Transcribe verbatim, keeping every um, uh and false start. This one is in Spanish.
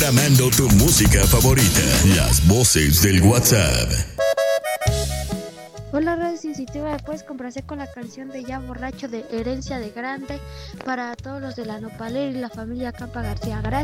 programando tu música favorita. Las voces del WhatsApp. Hola, Radio Sensitiva, puedes complacer con la canción de Ya Borracho de Herencia de Grande para todos los de la Nopalera y la familia Campa García. Gracias.